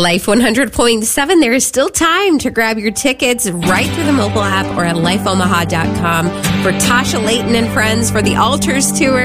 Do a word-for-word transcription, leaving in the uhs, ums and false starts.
Life one hundred point seven, there is still time to grab your tickets right through the mobile app or at life omaha dot com for Tasha Layton and friends for the Altars Tour.